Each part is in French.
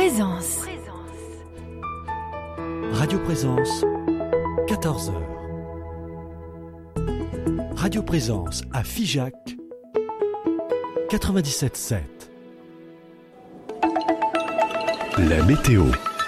Présence. Radio Présence, 14h. Radio Présence à Figeac, 97.7. La météo.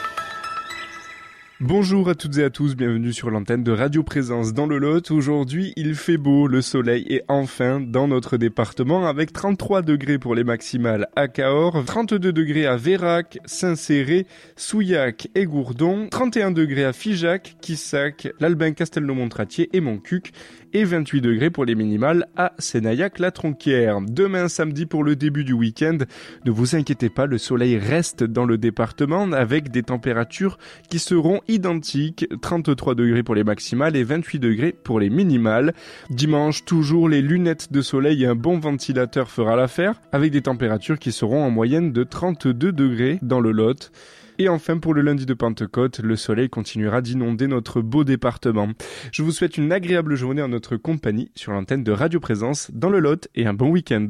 Bonjour à toutes et à tous, bienvenue sur l'antenne de Radio Présence dans le Lot. Aujourd'hui, il fait beau, le soleil est enfin dans notre département avec 33 degrés pour les maximales à Cahors, 32 degrés à Vérac, Saint-Céré, Souillac et Gourdon, 31 degrés à Figeac, Quissac, l'Albin, Castelnau-Montratier et Montcuq et 28 degrés pour les minimales à Sénaillac-la-Tronquière. Demain samedi pour le début du week-end, ne vous inquiétez pas, le soleil reste dans le département avec des températures qui seront identiques, 33 degrés pour les maximales et 28 degrés pour les minimales. Dimanche, toujours les lunettes de soleil et un bon ventilateur fera l'affaire, avec des températures qui seront en moyenne de 32 degrés dans le Lot. Et enfin, pour le lundi de Pentecôte, le soleil continuera d'inonder notre beau département. Je vous souhaite une agréable journée en notre compagnie sur l'antenne de Radio Présence dans le Lot et un bon week-end.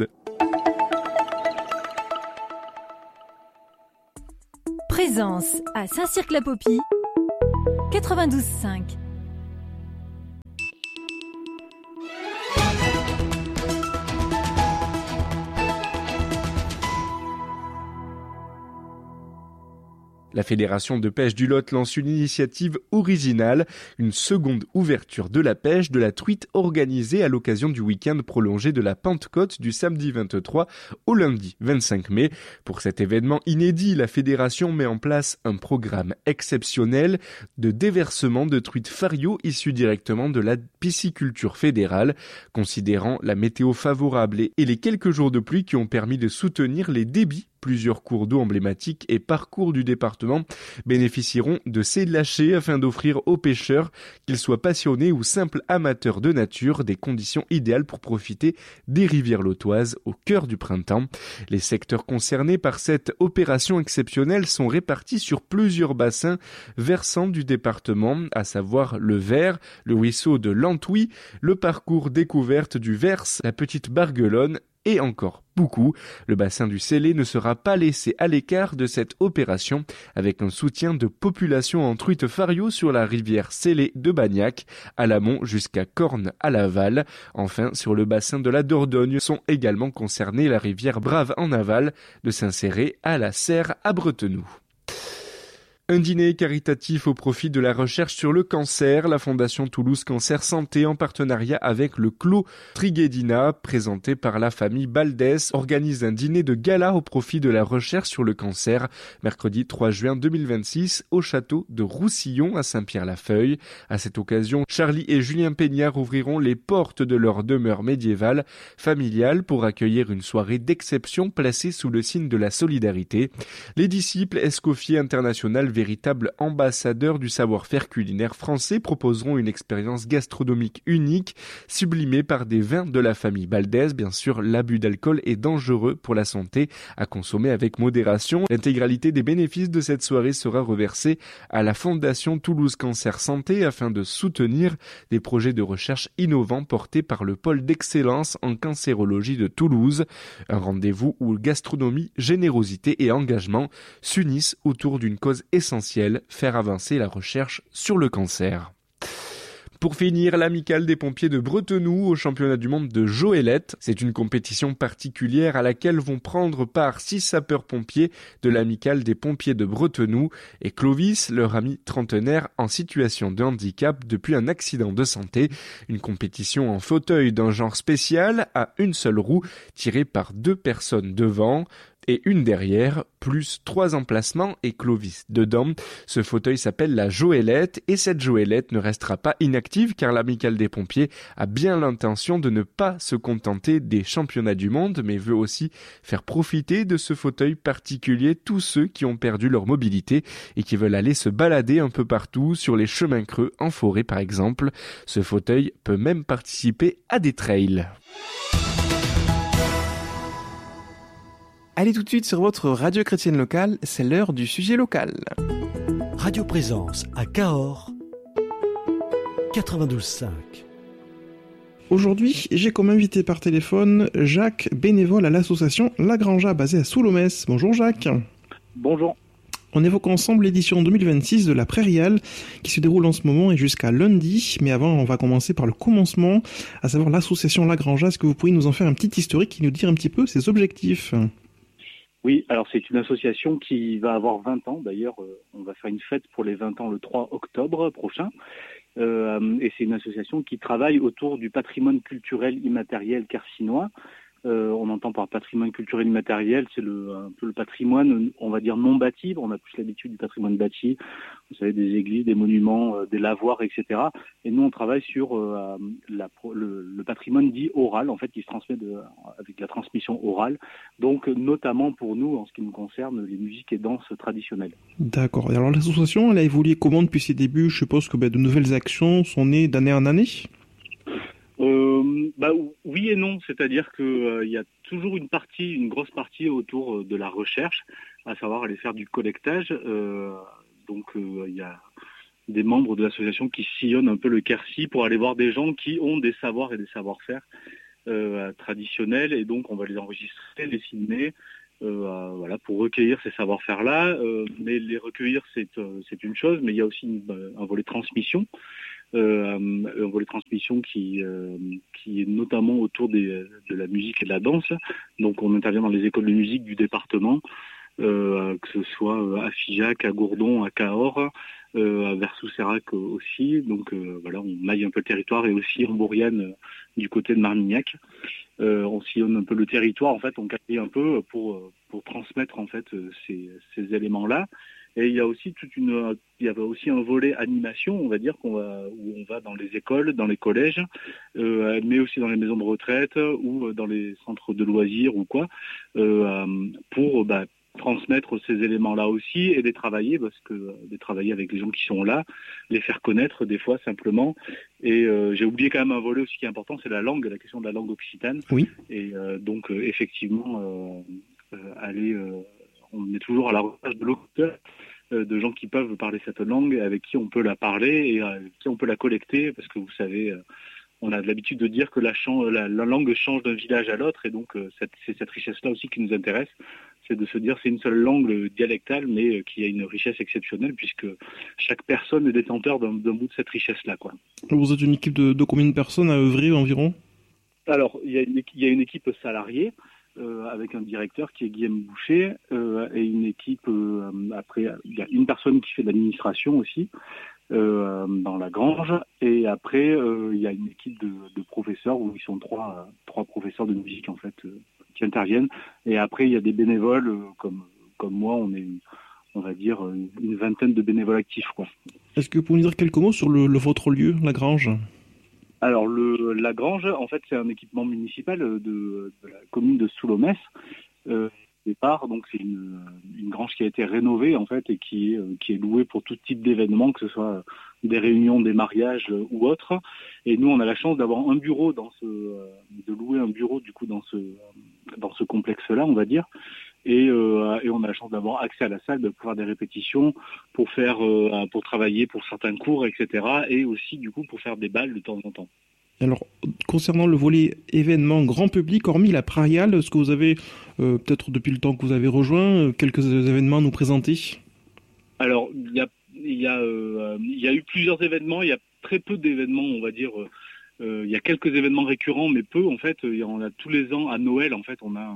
Présence à Saint-Cirq-la-Popie, 92.5. La Fédération de pêche du Lot lance une initiative originale, une seconde ouverture de la pêche de la truite organisée à l'occasion du week-end prolongé de la Pentecôte du samedi 23 au lundi 25 mai. Pour cet événement inédit, la Fédération met en place un programme exceptionnel de déversement de truites fario issues directement de la pisciculture fédérale, considérant la météo favorable et les quelques jours de pluie qui ont permis de soutenir les débits. Plusieurs cours d'eau emblématiques et parcours du département bénéficieront de ces lâchers afin d'offrir aux pêcheurs, qu'ils soient passionnés ou simples amateurs de nature, des conditions idéales pour profiter des rivières lotoises au cœur du printemps. Les secteurs concernés par cette opération exceptionnelle sont répartis sur plusieurs bassins versants du département, à savoir le Ver, le ruisseau de l'Antouy, le parcours découverte du Vers, la petite Barguelonne, et encore beaucoup. Le bassin du Célé ne sera pas laissé à l'écart de cette opération avec un soutien de population en truite fario sur la rivière Célé de Bagnac, à l'amont jusqu'à Corne à l'aval. Enfin, sur le bassin de la Dordogne sont également concernées la rivière Brave en aval, de Saint-Céré à la Serre à Bretenoux. Un dîner caritatif au profit de la recherche sur le cancer. La Fondation Toulouse Cancer Santé, en partenariat avec le Clos Triguedina, présenté par la famille Baldès, organise un dîner de gala au profit de la recherche sur le cancer, mercredi 3 juin 2026, au château de Roussillon à Saint-Pierre-la-Feuille. À cette occasion, Charlie et Julien Peignard ouvriront les portes de leur demeure médiévale familiale pour accueillir une soirée d'exception placée sous le signe de la solidarité. Les disciples Escoffier International, véritables ambassadeurs du savoir-faire culinaire français, proposeront une expérience gastronomique unique, sublimée par des vins de la famille Baldès. Bien sûr, l'abus d'alcool est dangereux pour la santé, à consommer avec modération. L'intégralité des bénéfices de cette soirée sera reversée à la Fondation Toulouse Cancer Santé afin de soutenir des projets de recherche innovants portés par le pôle d'excellence en cancérologie de Toulouse. Un rendez-vous où gastronomie, générosité et engagement s'unissent autour d'une cause essentielle, faire avancer la recherche sur le cancer. Pour finir, l'amicale des pompiers de Bretenoux au championnat du monde de Joëlette. C'est une compétition particulière à laquelle vont prendre part 6 sapeurs-pompiers de l'amicale des pompiers de Bretenoux et Clovis, leur ami trentenaire en situation de handicap depuis un accident de santé. Une compétition en fauteuil d'un genre spécial à une seule roue tirée par 2 personnes devant et une derrière, plus 3 emplacements et Clovis dedans. Ce fauteuil s'appelle la Joëlette et cette Joëlette ne restera pas inactive car l'amicale des pompiers a bien l'intention de ne pas se contenter des championnats du monde mais veut aussi faire profiter de ce fauteuil particulier tous ceux qui ont perdu leur mobilité et qui veulent aller se balader un peu partout sur les chemins creux en forêt par exemple. Ce fauteuil peut même participer à des trails. Allez tout de suite sur votre radio chrétienne locale, c'est l'heure du sujet local. Radio Présence à Cahors, 92.5. Aujourd'hui, j'ai comme invité par téléphone Jacques, bénévole à l'association La Granja basée à Soulomès. Bonjour Jacques. Bonjour. On évoque ensemble l'édition 2026 de la Prairiale qui se déroule en ce moment et jusqu'à lundi. Mais avant, on va commencer par le commencement, à savoir l'association Lagrangeat. Est-ce que vous pourriez nous en faire un petit historique et nous dire un petit peu ses objectifs ? Oui, alors c'est une association qui va avoir 20 ans. D'ailleurs, on va faire une fête pour les 20 ans le 3 octobre prochain. Et c'est une association qui travaille autour du patrimoine culturel immatériel quercinois. On entend par patrimoine culturel immatériel, c'est un peu le patrimoine, on va dire non bâti. On a plus l'habitude du patrimoine bâti, vous savez, des églises, des monuments, des lavoirs, etc. Et nous, on travaille sur le patrimoine dit oral, en fait, qui se transmet avec la transmission orale. Donc, notamment pour nous, en ce qui nous concerne, les musiques et danses traditionnelles. D'accord. Et alors, l'association, elle a évolué comment depuis ses débuts ? Je suppose que de nouvelles actions sont nées d'année en année ? Oui et non, c'est-à-dire que il y a toujours une grosse partie autour de la recherche, à savoir aller faire du collectage. Il y a des membres de l'association qui sillonnent un peu le Quercy pour aller voir des gens qui ont des savoirs et des savoir-faire traditionnels, et donc on va les enregistrer, les filmer, pour recueillir ces savoir-faire-là. Mais les recueillir, c'est une chose, mais il y a aussi un volet transmission. Un volet transmission qui est notamment autour de la musique et de la danse. Donc on intervient dans les écoles de musique du département, que ce soit à Figeac, à Gourdon, à Cahors, à Versou-Sérac aussi. Donc on maille un peu le territoire, et aussi en Maurienne du côté de Marmignac. On sillonne un peu le territoire, en fait, on qualifie un peu pour transmettre en fait ces éléments-là. Et il y a aussi un volet animation, on va dire, où on va dans les écoles, dans les collèges, mais aussi dans les maisons de retraite ou dans les centres de loisirs ou quoi, pour transmettre ces éléments-là aussi et les travailler avec les gens qui sont là, les faire connaître des fois simplement. Et j'ai oublié quand même un volet aussi qui est important, c'est la langue, la question de la langue occitane. Oui. Et effectivement, on est toujours à la recherche de locuteur, de gens qui peuvent parler cette langue, avec qui on peut la parler et avec qui on peut la collecter, parce que vous savez, on a l'habitude de dire que la langue change d'un village à l'autre, et donc c'est cette richesse-là aussi qui nous intéresse, c'est de se dire c'est une seule langue dialectale, mais qui a une richesse exceptionnelle, puisque chaque personne est détenteur d'un bout de cette richesse-là, quoi. Vous êtes une équipe de combien de personnes à œuvrer environ ? Alors, il y a une équipe salariée, avec un directeur qui est Guillaume Boucher, et une équipe, après, il y a une personne qui fait de l'administration aussi, dans la grange, et après, il y a une équipe de professeurs, où ils sont trois professeurs de musique, en fait, qui interviennent, et après, il y a des bénévoles, comme moi, on est, on va dire, une vingtaine de bénévoles actifs, quoi. Est-ce que vous pouvez nous dire quelques mots sur votre lieu, la grange ? Alors, la grange, en fait, c'est un équipement municipal de la commune de Soulomès. Au départ, donc c'est une grange qui a été rénovée, en fait, et qui est louée pour tout type d'événements, que ce soit des réunions, des mariages ou autres. Et nous, on a la chance d'avoir un bureau de louer un bureau, du coup, dans ce complexe-là, on va dire. Et on a la chance d'avoir accès à la salle, de pouvoir faire des répétitions, pour travailler pour certains cours, etc. Et aussi, du coup, pour faire des balles de temps en temps. Alors, concernant le volet événement grand public, hormis la Prairiale, est-ce que vous avez, peut-être depuis le temps que vous avez rejoint, quelques événements à nous présenter ? Alors, il y a eu plusieurs événements, il y a très peu d'événements, on va dire. Il y a quelques événements récurrents, mais peu, en fait. On a tous les ans, à Noël, en fait, on a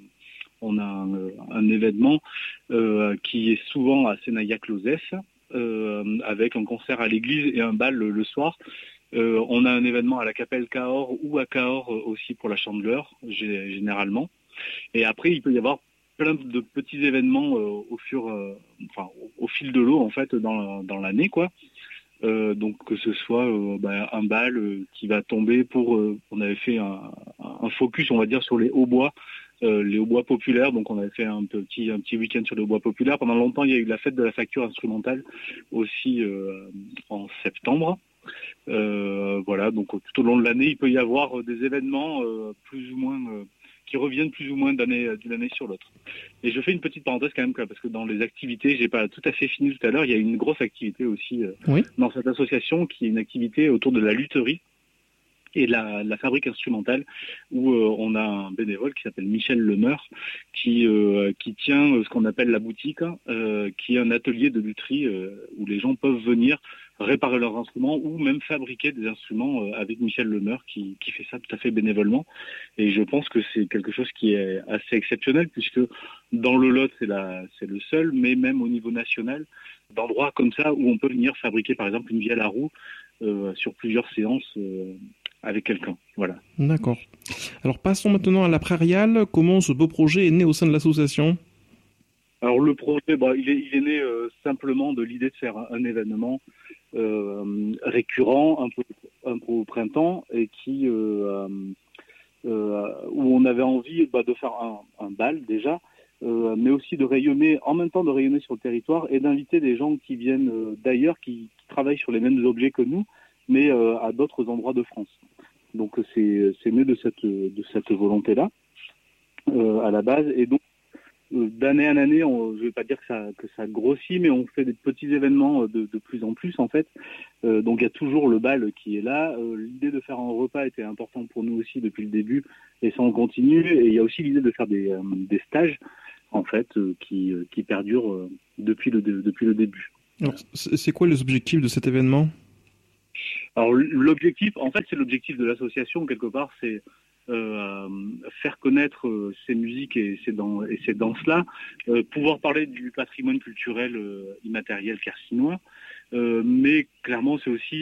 un événement qui est souvent à Sénaillac-Lozès, avec un concert à l'église et un bal le soir. On a un événement à la Capelle Cahors ou à Cahors aussi pour la Chandeleur, généralement. Et après, il peut y avoir plein de petits événements au fil de l'eau, en fait, dans l'année, quoi. Donc que ce soit un bal qui va tomber on avait fait un focus, on va dire, sur les hautbois. Les hautbois populaires, donc on avait fait un petit week-end sur les hautbois populaires. Pendant longtemps, il y a eu la fête de la facture instrumentale aussi en septembre. Donc tout au long de l'année, il peut y avoir des événements plus ou moins qui reviennent plus ou moins d'une année sur l'autre. Et je fais une petite parenthèse quand même, parce que dans les activités, j'ai pas tout à fait fini tout à l'heure, il y a une grosse activité aussi dans cette association, qui est une activité autour de la lutherie. et la fabrique instrumentale où on a un bénévole qui s'appelle Michel Lemeur qui tient ce qu'on appelle la boutique, qui est un atelier de lutherie où les gens peuvent venir réparer leurs instruments ou même fabriquer des instruments avec Michel Lemeur qui fait ça tout à fait bénévolement. Et je pense que c'est quelque chose qui est assez exceptionnel puisque dans le Lot c'est le seul, mais même au niveau national, d'endroits comme ça où on peut venir fabriquer par exemple une vielle à roue sur plusieurs séances avec quelqu'un. Voilà. D'accord. Alors passons maintenant à la Prairiale. Comment ce beau projet est né au sein de l'association ? Alors le projet, il est né simplement de l'idée de faire un événement récurrent, un peu au printemps, et où on avait envie de faire un bal déjà, mais aussi de rayonner, en même temps de rayonner sur le territoire et d'inviter des gens qui viennent d'ailleurs, qui travaillent sur les mêmes objets que nous, mais à d'autres endroits de France. Donc c'est né de cette volonté-là à la base, et donc d'année en année, je ne vais pas dire que ça grossit, mais on fait des petits événements de plus en plus en fait. Donc il y a toujours le bal qui est là. L'idée de faire un repas était importante pour nous aussi depuis le début, et ça on continue. Et il y a aussi l'idée de faire des stages en fait qui perdurent depuis le début. Alors, c'est quoi les objectifs de cet événement ? Alors l'objectif, en fait, c'est l'objectif de l'association quelque part, c'est faire connaître ces musiques et ces danses-là, pouvoir parler du patrimoine culturel immatériel quercinois, mais clairement c'est aussi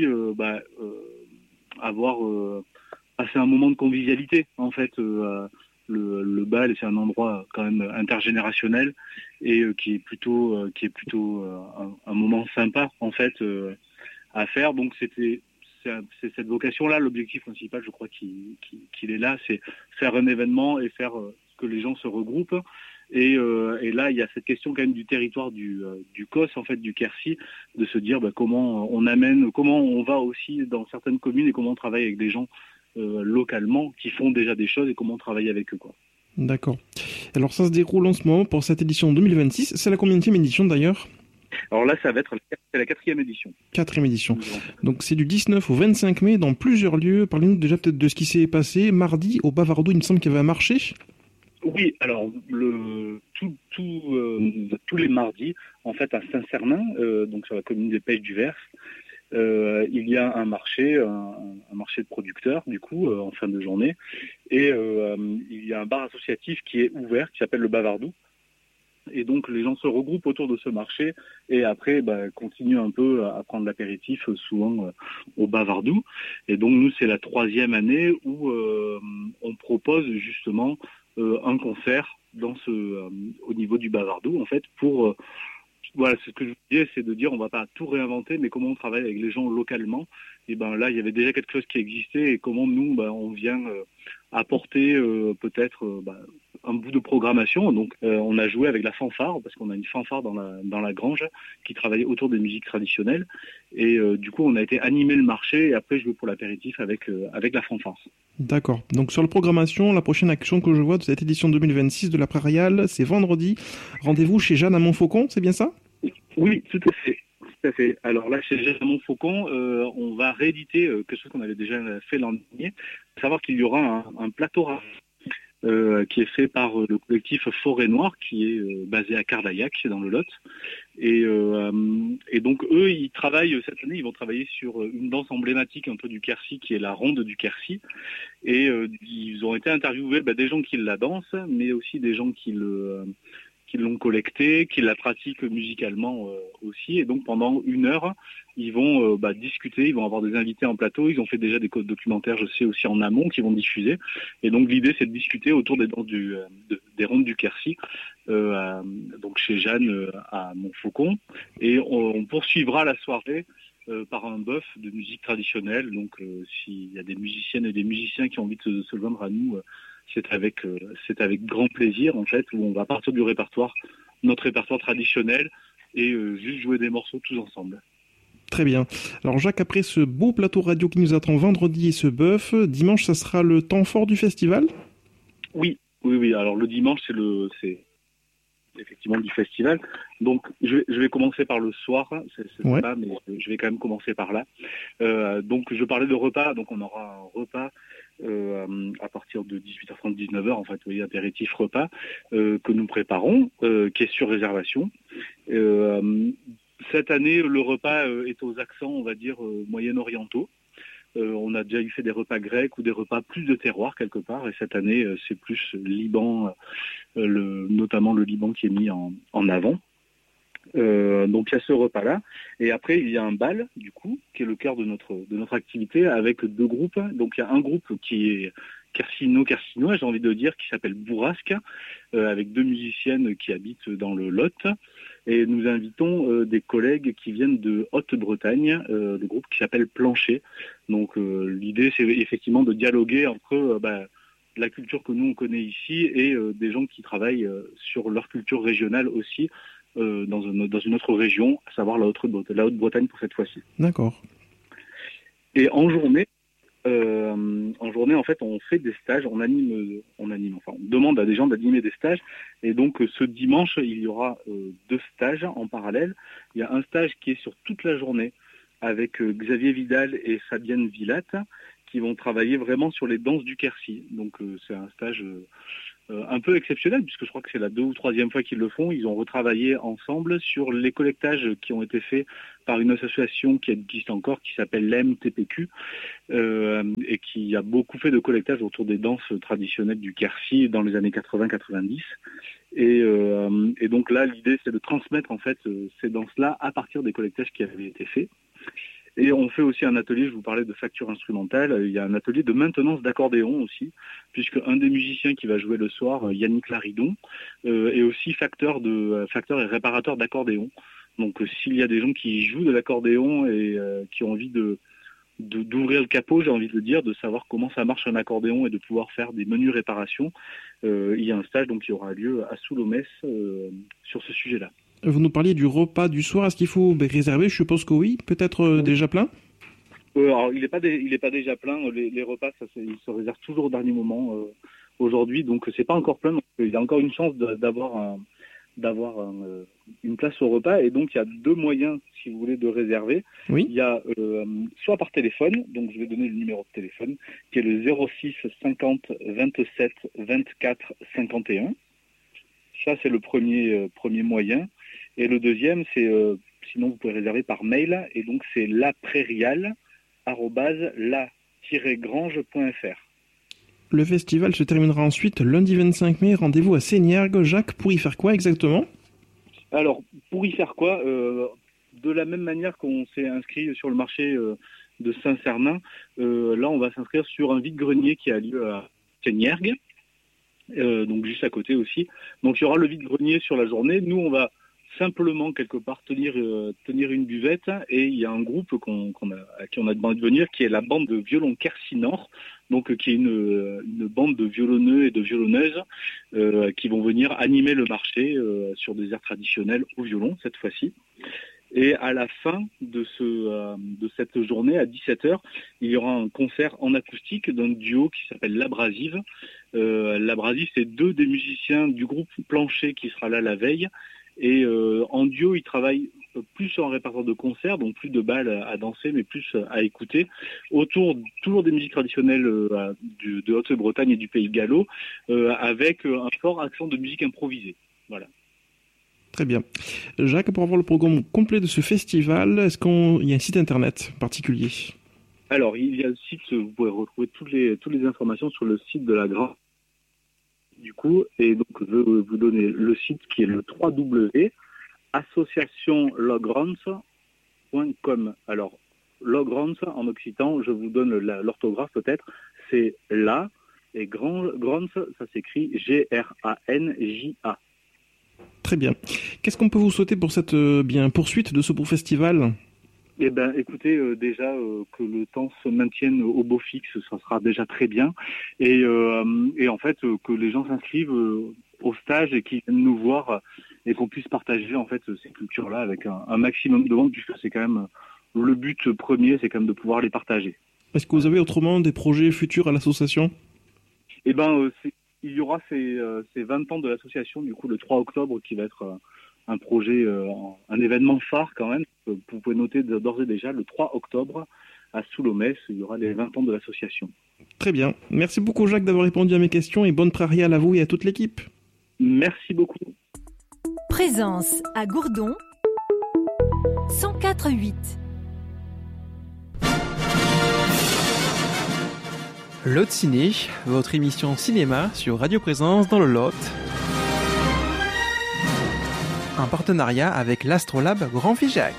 avoir passé un moment de convivialité. En fait, le bal, c'est un endroit quand même intergénérationnel et qui est plutôt un moment sympa en fait à faire. Donc c'est cette vocation-là, l'objectif principal, je crois qu'il est là, c'est faire un événement et faire que les gens se regroupent. Et là, il y a cette question quand même du territoire du COS, en fait, du Quercy, de se dire comment on va aussi dans certaines communes et comment on travaille avec des gens localement qui font déjà des choses et comment on travaille avec eux, quoi. D'accord. Alors ça se déroule en ce moment pour cette édition 2026. C'est la combienième édition d'ailleurs ? Alors là, ça va être la 4e édition. 4e édition. Donc c'est du 19 au 25 mai dans plusieurs lieux. Parlez-nous déjà peut-être de ce qui s'est passé. Mardi, au Bavardou, il me semble qu'il y avait un marché. Oui, alors tous les mardis, en fait, à Saint-Cernin, donc sur la commune des Pays du Vers, il y a un marché de producteurs, du coup, en fin de journée. Et il y a un bar associatif qui est ouvert, qui s'appelle le Bavardou. Et donc les gens se regroupent autour de ce marché et après continuent un peu à prendre l'apéritif souvent au Bavardou. Et donc nous c'est la 3e année où on propose justement un concert au niveau du Bavardou en fait pour voilà, c'est ce que je vous disais, c'est de dire on va pas tout réinventer, mais comment on travaille avec les gens localement. Et là, il y avait déjà quelque chose qui existait et comment nous, on vient apporter peut-être un bout de programmation. Donc, on a joué avec la fanfare parce qu'on a une fanfare dans la grange qui travaillait autour des musiques traditionnelles. Et du coup, on a été animer le marché et après jouer pour l'apéritif avec la fanfare. D'accord. Donc sur la programmation, la prochaine action que je vois de cette édition 2026 de la Prairiale, c'est vendredi. Rendez-vous chez Jeanne à Montfaucon, c'est bien ça ? Oui, tout à fait. Tout à fait. Alors là, chez Jeanne à Montfaucon, on va rééditer quelque chose qu'on avait déjà fait l'an dernier. Il faut savoir qu'il y aura un plateau rap qui est fait par le collectif Forêt Noire, qui est basé à Cardaillac, dans le Lot. Et donc eux, ils travaillent cette année, ils vont travailler sur une danse emblématique un peu du Quercy, qui est la ronde du Quercy. Et ils ont été interviewés des gens qui la dansent, mais aussi des gens qui l'ont collecté, qui la pratiquent musicalement aussi. Et donc pendant 1 heure, ils vont discuter, ils vont avoir des invités en plateau. Ils ont fait déjà des documentaires, je sais, aussi en amont, qui vont diffuser. Et donc l'idée, c'est de discuter autour des danses des rondes du Quercy, donc chez Jeanne à Montfaucon. Et on poursuivra la soirée par un bœuf de musique traditionnelle. Donc s'il y a des musiciennes et des musiciens qui ont envie de se joindre à nous, c'est avec grand plaisir en fait, où on va partir du répertoire, notre répertoire traditionnel, et juste jouer des morceaux tous ensemble. Très bien. Alors Jacques, après ce beau plateau radio qui nous attend vendredi et ce bœuf, dimanche, ça sera le temps fort du festival ? Oui. Alors le dimanche, c'est effectivement du festival. Donc je vais commencer par le soir, Ouais. pas, mais je vais quand même commencer par là. Donc je parlais de repas, donc on aura un repas à partir de 18h30, 19h, en fait, vous voyez, apéritif repas, que nous préparons, qui est sur réservation. Cette année, le repas est aux accents, on va dire, moyen-orientaux. On a déjà fait des repas grecs ou des repas plus de terroir quelque part, et cette année, c'est plus Liban, notamment le Liban qui est mis en avant. Donc il y a ce repas-là, et après il y a un bal du coup qui est le cœur de notre activité avec deux groupes. Donc il y a un groupe qui est Kersinois, j'ai envie de dire, qui s'appelle Bourrasque, avec deux musiciennes qui habitent dans le Lot, et nous invitons des collègues qui viennent de Haute-Bretagne, le groupe qui s'appelle Plancher. Donc l'idée c'est effectivement de dialoguer entre la culture que nous on connaît ici et des gens qui travaillent sur leur culture régionale aussi, dans une autre région, à savoir la Haute-Bretagne pour cette fois-ci. D'accord. Et en journée, en fait, on fait des stages, on demande à des gens d'animer des stages. Et donc, ce dimanche, il y aura deux stages en parallèle. Il y a un stage qui est sur toute la journée avec Xavier Vidal et Fabienne Villatte, qui vont travailler vraiment sur les danses du Quercy. Donc, c'est un stage un peu exceptionnel, puisque je crois que c'est la 2e ou 3e fois qu'ils le font. Ils ont retravaillé ensemble sur les collectages qui ont été faits par une association qui existe encore, qui s'appelle l'MTPQ, et qui a beaucoup fait de collectage autour des danses traditionnelles du Quercy dans les années 80-90. Et donc là, l'idée, c'est de transmettre en fait ces danses-là à partir des collectages qui avaient été faits. Et on fait aussi un atelier, je vous parlais de facture instrumentale, il y a un atelier de maintenance d'accordéon aussi, puisque un des musiciens qui va jouer le soir, Yannick Laridon, est aussi facteur et réparateur d'accordéon. Donc s'il y a des gens qui jouent de l'accordéon et qui ont envie d'ouvrir le capot, j'ai envie de dire, de savoir comment ça marche un accordéon et de pouvoir faire des menus réparations, il y a un stage donc qui aura lieu à Soulomès sur ce sujet-là. Vous nous parliez du repas du soir. Est-ce qu'il faut réserver? Je suppose que oui. Peut-être déjà plein? Alors, il n'est pas déjà plein. Les repas, ils se réservent toujours au dernier moment aujourd'hui. Donc, c'est pas encore plein. Donc, il y a encore une chance d'avoir une place au repas. Et donc, il y a deux moyens, si vous voulez, de réserver. Oui. Il y a soit par téléphone. Donc, je vais donner le numéro de téléphone, qui est le 06 50 27 24 51. Ça, c'est le premier moyen. Et le deuxième, c'est, sinon vous pouvez réserver par mail, et donc c'est laprairial@la-grange.fr. Le festival se terminera ensuite lundi 25 mai. Rendez-vous à Séniergues. Jacques, pour y faire quoi exactement? Alors, pour y faire quoi de la même manière qu'on s'est inscrit sur le marché de Saint-Cernin, là, on va s'inscrire sur un vide-grenier qui a lieu à Séniergues, donc juste à côté aussi. Donc, il y aura le vide-grenier sur la journée. Nous, on va simplement quelque part tenir une buvette, et il y a un groupe à qui on a demandé de venir, qui est la bande de violon Quercy Nord, donc qui est une bande de violonneux et de violonneuses qui vont venir animer le marché sur des airs traditionnels au violon cette fois-ci. Et à la fin de cette journée, à 17h, il y aura un concert en acoustique d'un duo qui s'appelle L'Abrasive. L'Abrasive, c'est deux des musiciens du groupe Plancher qui sera là la veille. Et en duo, ils travaillent plus sur un répertoire de concert, donc plus de balles à danser, mais plus à écouter, autour toujours des musiques traditionnelles de Haute-Bretagne et du Pays de Gallo, avec un fort accent de musique improvisée. Voilà. Très bien. Jacques, pour avoir le programme complet de ce festival, est-ce qu'il y a un site internet particulier? Alors, il y a le site, vous pouvez retrouver toutes les informations sur le site de la Grange. Du coup, et donc je vais vous donner le site qui est le www.associationlogrance.com. Alors, Logrance en occitan, je vous donne l'orthographe peut-être, c'est la, et Grance, ça s'écrit Granja. Très bien. Qu'est-ce qu'on peut vous souhaiter pour cette poursuite de ce beau festival? Eh ben, écoutez, déjà que le temps se maintienne au beau fixe, ça sera déjà très bien. Et en fait, que les gens s'inscrivent au stage et qu'ils viennent nous voir et qu'on puisse partager en fait ces cultures-là avec un maximum de monde, puisque c'est quand même le but premier, c'est quand même de pouvoir les partager. Est-ce que vous avez autrement des projets futurs à l'association? Eh ben, il y aura ces 20 ans de l'association, du coup, le 3 octobre, qui va être un projet, un événement phare quand même. Vous pouvez noter d'ores et déjà, le 3 octobre, à Soulomès, il y aura les 20 ans de l'association. Très bien. Merci beaucoup, Jacques, d'avoir répondu à mes questions et bonne prairiale à vous et à toute l'équipe. Merci beaucoup. Présence à Gourdon 104.8. Lot Ciné, votre émission cinéma sur Radio Présence dans le Lot. Un partenariat avec l'Astrolabe Grand Figeac.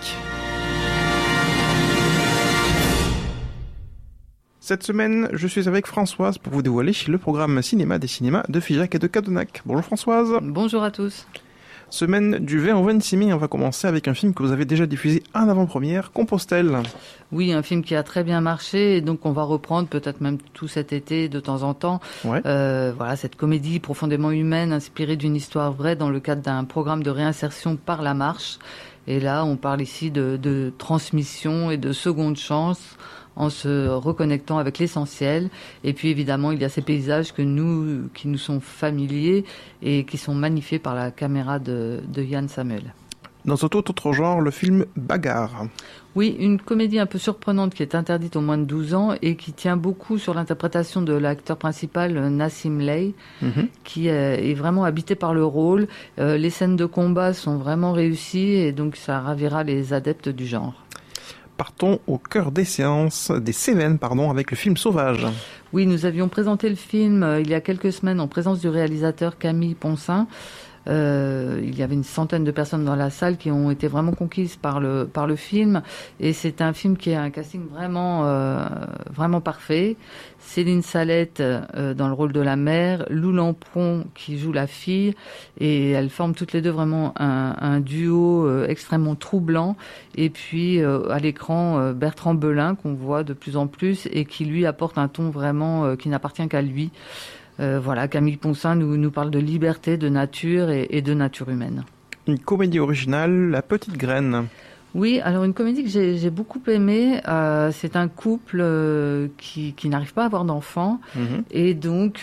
Cette semaine, je suis avec Françoise pour vous dévoiler le programme cinéma des cinémas de Figeac et de Cadenac. Bonjour Françoise. Bonjour à tous. Semaine du 20 au 26 mai, on va commencer avec un film que vous avez déjà diffusé en avant-première, Compostelle. Oui, un film qui a très bien marché, et donc on va reprendre peut-être même tout cet été de temps en temps. Ouais. Voilà, cette comédie profondément humaine, inspirée d'une histoire vraie dans le cadre d'un programme de réinsertion par la marche. Et là, on parle ici de transmission et de seconde chance, en se reconnectant avec l'essentiel. Et puis évidemment, il y a ces paysages qui nous sont familiers et qui sont magnifiés par la caméra de Yann Samuel. Dans ce tout autre genre, le film Bagarre. Oui, une comédie un peu surprenante qui est interdite aux moins de 12 ans et qui tient beaucoup sur l'interprétation de l'acteur principal Nassim Lay, qui est vraiment habité par le rôle. Les scènes de combat sont vraiment réussies et donc ça ravira les adeptes du genre. Partons au cœur des Cévennes, avec le film Sauvage. Oui, nous avions présenté le film il y a quelques semaines en présence du réalisateur Camille Ponsin. Il y avait une centaine de personnes dans la salle qui ont été vraiment conquises par le film, et c'est un film qui a un casting vraiment parfait. Céline Salette dans le rôle de la mère, Lou Lampron qui joue la fille, et elles forment toutes les deux vraiment un duo extrêmement troublant. Et puis à l'écran, Bertrand Belin qu'on voit de plus en plus et qui lui apporte un ton vraiment qui n'appartient qu'à lui. Voilà, Camille Ponsin nous parle de liberté, de nature et de nature humaine. Une comédie originale, La Petite Graine. Oui, alors une comédie que j'ai beaucoup aimée, c'est un couple qui n'arrive pas à avoir d'enfants, et donc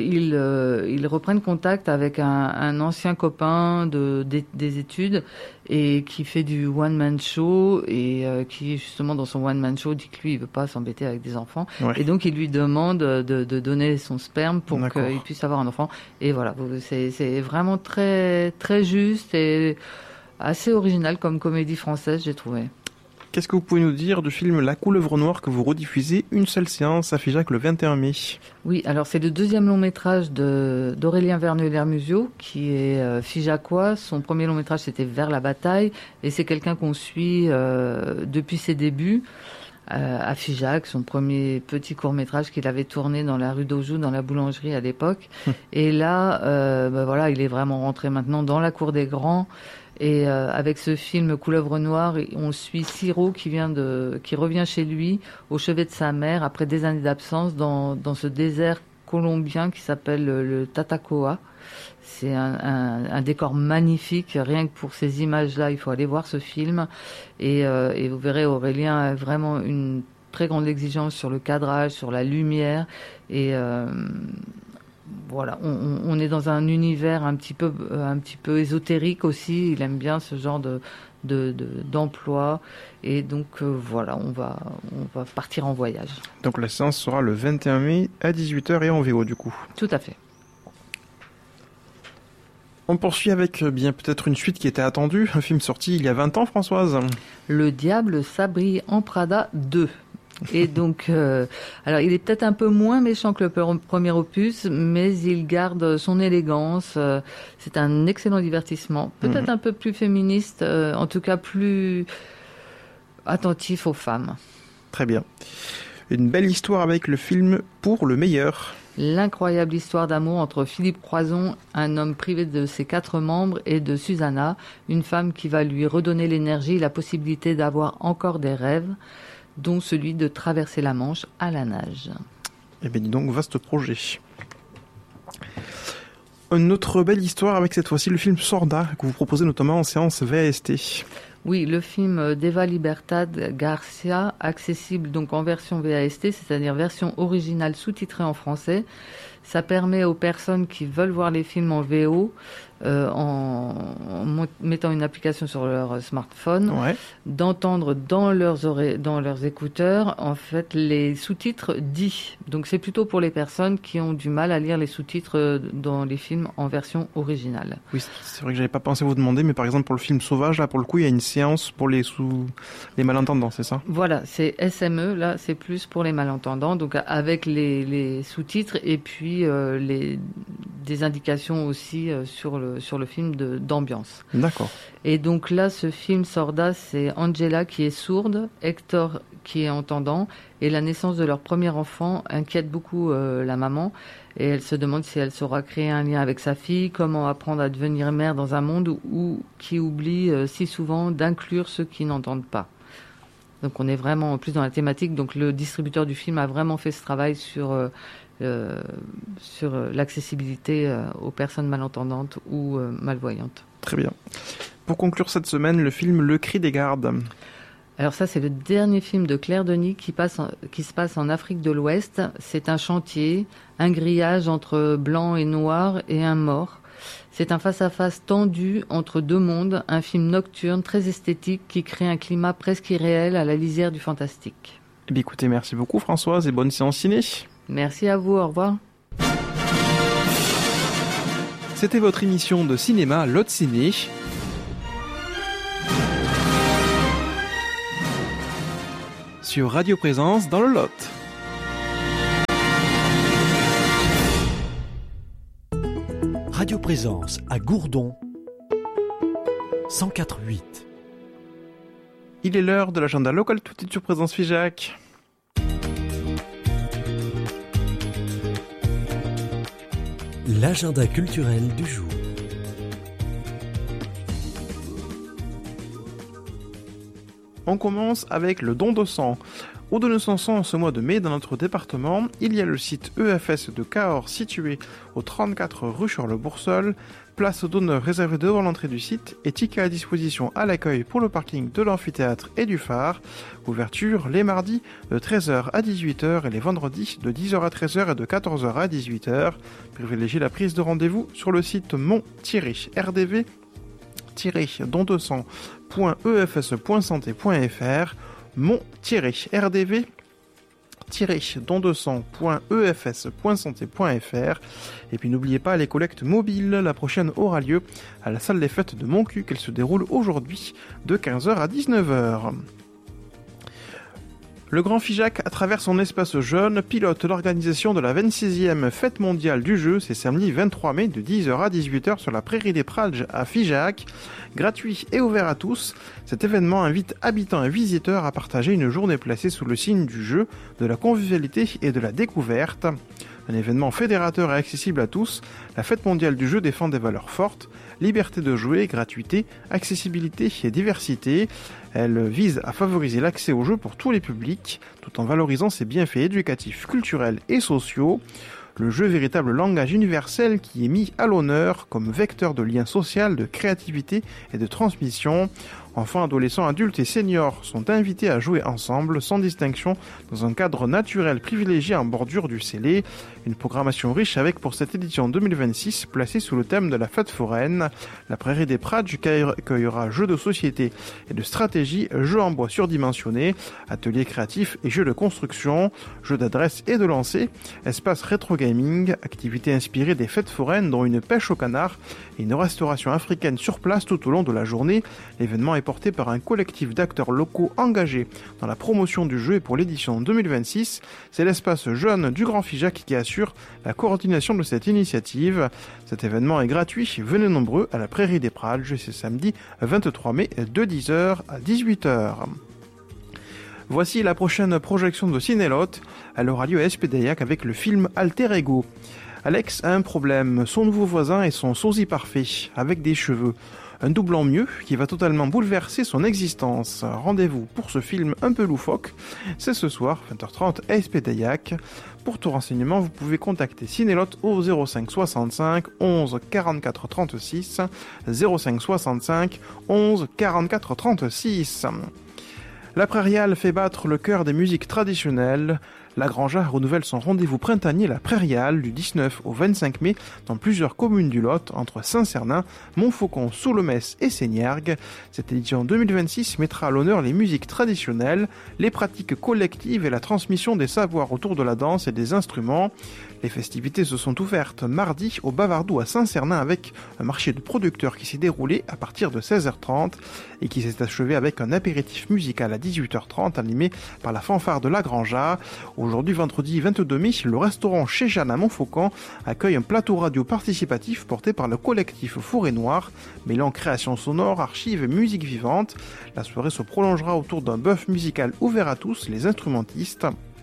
ils reprennent contact avec un ancien copain des études et qui fait du one-man show, et qui justement dans son one-man show dit que lui il veut pas s'embêter avec des enfants, et donc il lui demande de donner son sperme pour qu'il puisse avoir un enfant. Et voilà, c'est vraiment très très juste et assez original comme comédie française, j'ai trouvé. Qu'est-ce que vous pouvez nous dire du film La Couleuvre Noire que vous rediffusez une seule séance à Figeac le 21 mai? Oui, alors c'est le deuxième long métrage d'Aurélien Verneuil-Lermusio, qui est figeacois. Son premier long métrage c'était Vers la bataille, et c'est quelqu'un qu'on suit depuis ses débuts à Figeac, son premier petit court-métrage qu'il avait tourné dans la rue d'Aujoux, dans la boulangerie à l'époque. Et là, voilà, il est vraiment rentré maintenant dans la cour des grands. Et avec ce film Couleuvre Noire, on suit Siro qui revient chez lui au chevet de sa mère après des années d'absence dans ce désert colombien qui s'appelle le Tatacoa. C'est un décor magnifique, rien que pour ces images-là, il faut aller voir ce film. Et vous verrez, Aurélien a vraiment une très grande exigence sur le cadrage, sur la lumière. Et voilà, on est dans un univers un petit peu ésotérique aussi. Il aime bien ce genre d'emploi, et donc voilà, on va partir en voyage. Donc la séance sera le 21 mai à 18h et en VO du coup. Tout à fait. On poursuit avec peut-être une suite qui était attendue, un film sorti il y a 20 ans, Françoise. Le Diable s'habille en Prada 2. Et donc, alors il est peut-être un peu moins méchant que le premier opus, mais il garde son élégance. C'est un excellent divertissement, peut-être un peu plus féministe, en tout cas plus attentif aux femmes. Très bien. Une belle histoire avec le film Pour le meilleur. L'incroyable histoire d'amour entre Philippe Croison, un homme privé de ses 4 membres, et de Susanna, une femme qui va lui redonner l'énergie et la possibilité d'avoir encore des rêves, dont celui de traverser la Manche à la nage. Eh bien dis donc, vaste projet. Une autre belle histoire avec cette fois-ci le film Sorda, que vous proposez notamment en séance VAST. Oui, le film d'Eva Libertad Garcia, accessible donc en version VAST, c'est-à-dire version originale sous-titrée en français. Ça permet aux personnes qui veulent voir les films en VO, en mettant une application sur leur smartphone, d'entendre dans leurs écouteurs, en fait, les sous-titres dits. Donc c'est plutôt pour les personnes qui ont du mal à lire les sous-titres dans les films en version originale. Oui, c'est vrai que j'avais pas pensé vous demander, mais par exemple pour le film Sauvage, là pour le coup, il y a une séance pour les malentendants, c'est ça ? Voilà, c'est SME, là c'est plus pour les malentendants, donc avec les sous-titres et puis des indications aussi sur le film d'ambiance. D'accord. Et donc là, ce film Sorda, c'est Angela qui est sourde, Hector qui est entendant, et la naissance de leur premier enfant inquiète beaucoup la maman, et elle se demande si elle saura créer un lien avec sa fille, comment apprendre à devenir mère dans un monde qui oublie si souvent d'inclure ceux qui n'entendent pas. Donc on est vraiment en plus dans la thématique, donc le distributeur du film a vraiment fait ce travail sur l'accessibilité aux personnes malentendantes ou malvoyantes. Très bien. Pour conclure cette semaine, le film Le Cri des Gardes. Alors ça, c'est le dernier film de Claire Denis qui se passe en Afrique de l'Ouest. C'est un chantier, un grillage entre blanc et noir et un mort. C'est un face-à-face tendu entre deux mondes, un film nocturne très esthétique qui crée un climat presque irréel à la lisière du fantastique. Eh bien, écoutez, merci beaucoup Françoise et bonne séance ciné. Merci à vous, au revoir. C'était votre émission de cinéma Lot Ciné. Sur Radio Présence dans le Lot. Radio Présence à Gourdon 104.8. Il est l'heure de l'agenda local tout est sur Présence Figeac. L'agenda culturel du jour. On commence avec le don de sang. Au don de sang en ce mois de mai dans notre département, il y a le site EFS de Cahors situé au 34 rue Charles-Boursol, place d'honneur réservée devant l'entrée du site et tickets à disposition à l'accueil pour le parking de l'amphithéâtre et du phare. Ouverture les mardis de 13h à 18h et les vendredis de 10h à 13h et de 14h à 18h. Privilégiez la prise de rendez-vous sur le site mon-rdv-efs.santé.fr mon-rdv-don200.efs.santé.fr. Et puis n'oubliez pas les collectes mobiles, la prochaine aura lieu à la salle des fêtes de Montcuq, elle se déroule aujourd'hui de 15h à 19h. Le Grand Figeac, à travers son espace jeune, pilote l'organisation de la 26e Fête mondiale du jeu, c'est samedi 23 mai de 10h à 18h sur la prairie des Pralges à Figeac. Gratuit et ouvert à tous, cet événement invite habitants et visiteurs à partager une journée placée sous le signe du jeu, de la convivialité et de la découverte. Un événement fédérateur et accessible à tous, la Fête mondiale du jeu défend des valeurs fortes, liberté de jouer, gratuité, accessibilité et diversité. Elle vise à favoriser l'accès au jeu pour tous les publics, tout en valorisant ses bienfaits éducatifs, culturels et sociaux. Le jeu, véritable langage universel qui est mis à l'honneur comme vecteur de lien social, de créativité et de transmission. Enfants, adolescents, adultes et seniors sont invités à jouer ensemble, sans distinction, dans un cadre naturel privilégié en bordure du Célé. Une programmation riche avec, pour cette édition 2026, placée sous le thème de la fête foraine. La prairie des Prades accueillera jeux de société et de stratégie, jeux en bois surdimensionnés, ateliers créatifs et jeux de construction, jeux d'adresse et de lancer, espace rétro gaming, activités inspirées des fêtes foraines dont une pêche au canard et une restauration africaine sur place tout au long de la journée. L'événement est porté par un collectif d'acteurs locaux engagés dans la promotion du jeu et pour l'édition 2026. C'est l'espace jeune du Grand Figeac qui assure la coordination de cette initiative. Cet événement est gratuit, venez nombreux à la prairie des Pralges, c'est samedi 23 mai de 10h à 18h. Voici la prochaine projection de Cinélote. Elle aura lieu à Espédaillac avec le film Alter Ego. Alex a un problème, son nouveau voisin est son sosie parfait, avec des cheveux. Un double en mieux qui va totalement bouleverser son existence. Rendez-vous pour ce film un peu loufoque, c'est ce soir, 20h30 à Espédaillac. Pour tout renseignement, vous pouvez contacter Cinélote au 05 65 11 44 36, 05 65 11 44 36. La Prairiale fait battre le cœur des musiques traditionnelles. La Granja renouvelle son rendez-vous printanier La Prairiale du 19 au 25 mai dans plusieurs communes du Lot, entre Saint-Cernin, Montfaucon, Soulomès et Seignergues. Cette édition 2026 mettra à l'honneur les musiques traditionnelles, les pratiques collectives et la transmission des savoirs autour de la danse et des instruments. Les festivités se sont ouvertes mardi au Bavardou à Saint-Cernin avec un marché de producteurs qui s'est déroulé à partir de 16h30 et qui s'est achevé avec un apéritif musical à 18h30 animé par la fanfare de la Granja. Aujourd'hui, vendredi 22 mai, le restaurant Chez Jeanne à Montfaucon accueille un plateau radio participatif porté par le collectif Forêt Noire, mêlant création sonore, archives et musique vivante. La soirée se prolongera autour d'un bœuf musical ouvert à tous, les instrumentistes.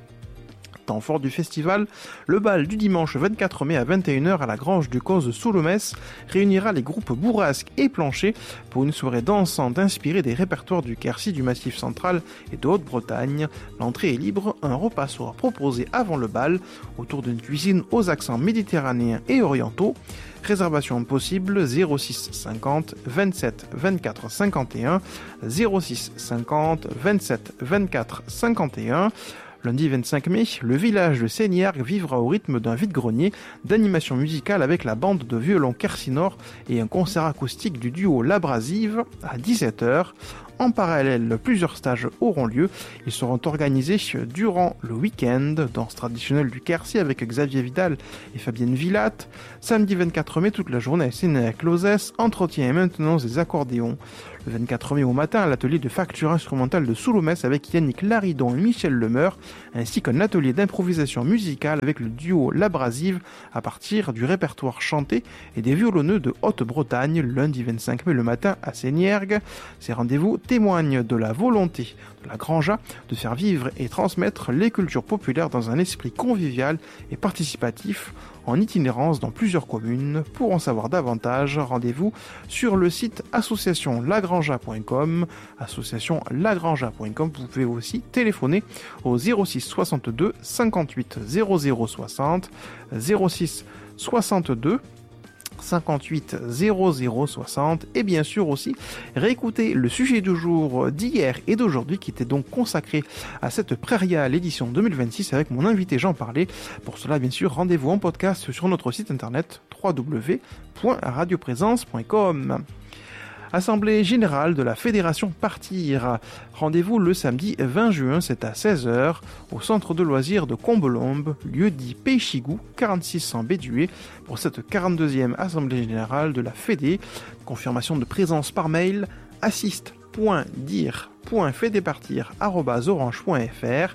Temps fort du festival, le bal du dimanche 24 mai à 21h à la Grange du Cause de Soulomès réunira les groupes bourrasques et planchers pour une soirée dansante inspirée des répertoires du Quercy, du Massif central et de Haute-Bretagne. L'entrée est libre, un repas sera proposé avant le bal autour d'une cuisine aux accents méditerranéens et orientaux. Réservation possible 06 50 27 24 51 06 50 27 24 51. Lundi 25 mai, le village de Seignergues vivra au rythme d'un vide-grenier d'animation musicale avec la bande de violon Kersinor et un concert acoustique du duo L'Abrasive à 17h. En parallèle, plusieurs stages auront lieu. Ils seront organisés durant le week-end, danse traditionnelle du Quercy avec Xavier Vidal et Fabienne Villatte. Samedi 24 mai, toute la journée à Sénéac-Lozès, entretien et maintenance des accordéons. Le 24 mai au matin, à l'atelier de facture instrumentale de Soulomès avec Yannick Laridon et Michel Lemeur, ainsi qu'un atelier d'improvisation musicale avec le duo L'Abrasive à partir du répertoire chanté et des violonneux de Haute-Bretagne, lundi 25 mai le matin à Seignergues. Ces rendez-vous témoignent de la volonté de la Granja de faire vivre et transmettre les cultures populaires dans un esprit convivial et participatif, en itinérance dans plusieurs communes. Pour en savoir davantage, rendez-vous sur le site associationlagranja.com. Associationlagranja.com. Vous pouvez aussi téléphoner au 06 62 58 00 60 06 62 58 00 60 et bien sûr aussi réécouter le sujet du jour d'hier et d'aujourd'hui qui était donc consacré à cette prairiale édition 2026 avec mon invité Jean Parler. Pour cela bien sûr rendez-vous en podcast sur notre site internet www.radioprésence.com. Assemblée générale de la Fédération Partir. Rendez-vous le samedi 20 juin, c'est à 16h, au centre de loisirs de Combelombe, lieu dit Péchigou, 4600 Bédué, pour cette 42e Assemblée générale de la Fédé. Confirmation de présence par mail, assist.dir.fedepartir@orange.fr,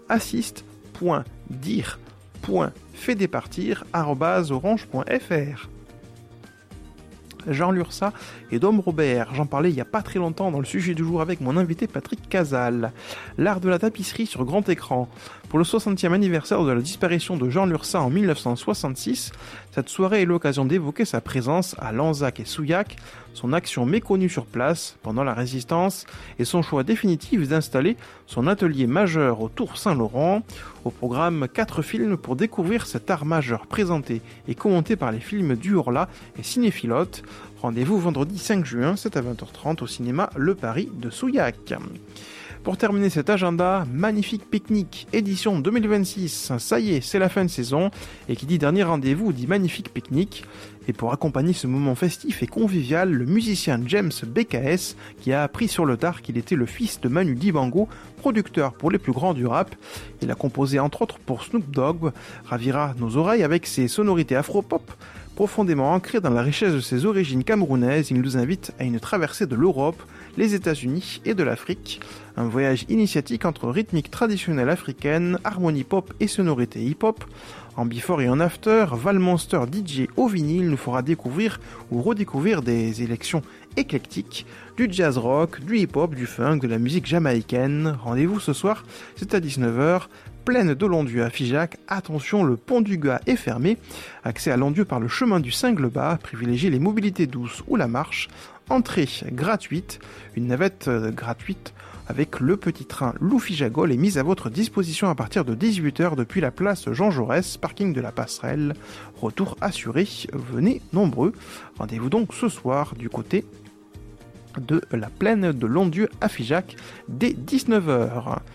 assist.dir.fedepartir@orange.fr. Jean Lursa et Dom Robert. J'en parlais il n'y a pas très longtemps dans le sujet du jour avec mon invité Patrick Casal. L'art de la tapisserie sur grand écran. Pour le 60e anniversaire de la disparition de Jean Lursa en 1966, cette soirée est l'occasion d'évoquer sa présence à Lanzac et Souillac, son action méconnue sur place pendant la Résistance et son choix définitif d'installer son atelier majeur au Tour Saint-Laurent. Au programme 4 films pour découvrir cet art majeur présenté et commenté par les films du Horla et Cinéphilote. Rendez-vous vendredi 5 juin, c'est à 20h30 au cinéma Le Paris de Souillac. Pour terminer cet agenda, magnifique pique-nique, édition 2026. Ça y est, c'est la fin de saison, et qui dit dernier rendez-vous dit magnifique pique-nique. Et pour accompagner ce moment festif et convivial, le musicien James BKS, qui a appris sur le tard qu'il était le fils de Manu Dibango, producteur pour les plus grands du rap. Il a composé entre autres pour Snoop Dogg, ravira nos oreilles avec ses sonorités afro-pop. Profondément ancré dans la richesse de ses origines camerounaises, il nous invite à une traversée de l'Europe, les États-Unis et de l'Afrique. Un voyage initiatique entre rythmique traditionnelle africaine, harmonie pop et sonorité hip-hop. En before et en after, Val Monster DJ au vinyle nous fera découvrir ou redécouvrir des élections éclectiques, du jazz rock, du hip-hop, du funk, de la musique jamaïcaine. Rendez-vous ce soir, c'est à 19h. Plaine de Londieu à Figeac, attention, le pont du Gua est fermé. Accès à Londieu par le chemin du Cingle-Bas, privilégiez les mobilités douces ou la marche. Entrée gratuite, une navette gratuite avec le petit train Louis-Fijagol est mise à votre disposition à partir de 18h depuis la place Jean Jaurès, parking de la Passerelle. Retour assuré, venez nombreux. Rendez-vous donc ce soir du côté de la plaine de Londieu à Figeac dès 19h.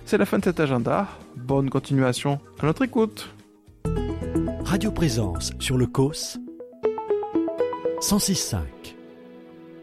C'est la fin de cet agenda. Bonne continuation à notre écoute. Radio Présence sur le COS 106.5.